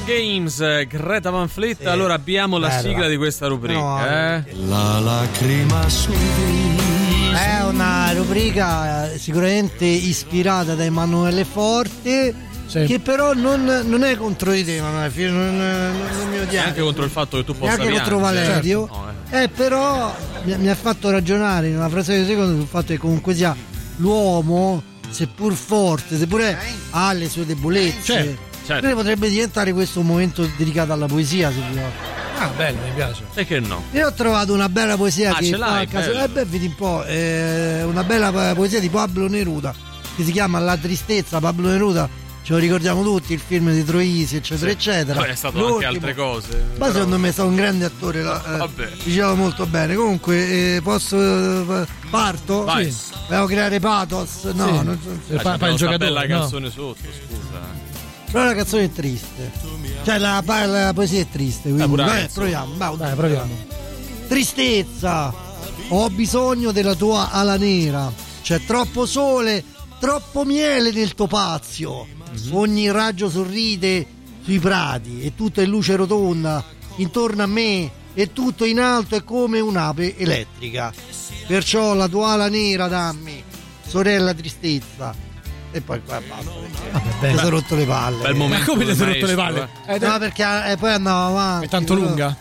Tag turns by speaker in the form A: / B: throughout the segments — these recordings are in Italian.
A: Games, Greta Van Fleet. Sì. Allora abbiamo la sigla di questa rubrica.
B: No,
C: La lacrima sul viso.
B: È una rubrica sicuramente ispirata da Emanuele Forte, sì, che però non è contro di te, Emanuele, non mi odiare.
A: Anche contro il fatto che tu possa
B: piangere. Anche contro Valerio. Certo. Però mi ha fatto ragionare in una frase di secondo sul fatto che comunque sia l'uomo, seppur forte, seppure ha le sue debolezze, certo. Potrebbe diventare questo un momento dedicato alla poesia, se vuoi.
D: Ah, bello, mi piace.
A: E che no?
B: Io ho trovato una bella poesia che
A: ce l'hai,
B: vedi un po', una bella poesia di Pablo Neruda che si chiama La tristezza. Pablo Neruda, ce lo ricordiamo tutti, il film di Troisi, eccetera, eccetera.
A: È stato anche altre cose.
B: Ma secondo me è stato un grande attore, diceva molto bene. Comunque, parto?
A: Vai.
B: Sì. Volevo creare pathos? No,
D: sì.
B: non
D: fa il giocatore.
A: Bella canzone sotto, scusa.
B: Però la canzone è triste. Cioè la poesia è triste, quindi proviamo. Tristezza, ho bisogno della tua ala nera. C'è troppo sole, troppo miele nel topazio. Ogni raggio sorride sui prati e tutto è luce rotonda intorno a me e tutto in alto è come un'ape elettrica. Perciò la tua ala nera dammi, sorella tristezza. E poi qua basta, mi sono rotto le palle.
A: Bel momento.
D: Ma come ti sei rotto le palle?
B: No, perché poi andavo avanti.
D: È tanto lunga?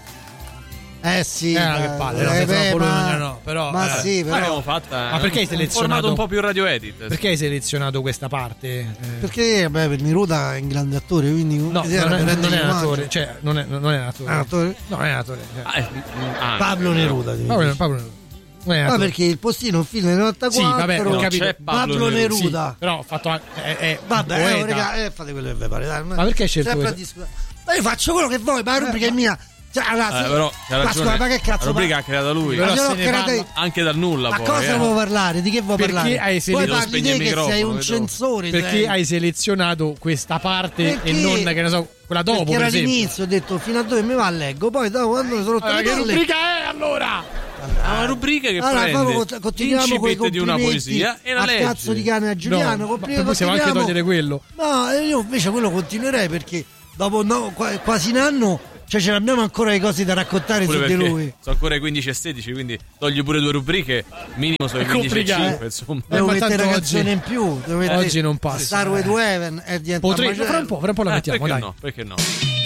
B: Sì,
D: che palle, però.
B: Ma sì, però
A: l'abbiamo fatta.
D: Ma perché hai selezionato
A: un po' più radio edit?
D: Perché hai selezionato questa parte?
B: Perché per Neruda è un grande attore, quindi
D: no, non è un attore, cioè non è un attore. No, non è un attore.
B: Pablo Neruda.
D: Pablo Neruda.
B: Ma perché il postino è un film del 94.
D: Sì, vabbè, ho capito.
A: C'è
B: Pablo Neruda.
D: Sì, però ho fatto
B: vabbè, raga, fate quello che vi pare. Dai,
D: ma perché hai scelto questo?
B: Ma io faccio quello che vuoi, ma la rubrica è mia. Cioè, ragazzi,
A: però
B: ma che cazzo?
A: La rubrica ha creata lui.
D: Però se ne parla
A: anche dal nulla.
B: Ma
A: poi,
B: cosa vuoi parlare? Di che vuoi parlare? Poi parli te che sei un censore.
D: Perché hai selezionato questa parte e non, che ne so, quella dopo?
B: Perché era all'inizio, ho detto fino a dove mi va, leggo. Poi dopo quando mi sono rotto le palle.
D: Che rubrica è allora?
A: Una rubrica che prende
B: l'incipit
A: di una poesia e la legge.
B: Cazzo di cane a Giuliano,
D: possiamo anche togliere quello.
B: No, io invece quello continuerei perché dopo quasi un anno, cioè ce l'abbiamo ancora le cose da raccontare su di lui.
A: Sono ancora i 15 e 16, quindi togli pure 2 rubriche, minimo sono i 15 e 5, insomma.
B: Devo mettere una canzone in più.
D: Oggi non passa.
B: Starway to Heaven è diventato
D: fra un po' la mettiamo,
A: perché
D: dai.
A: No, perché no?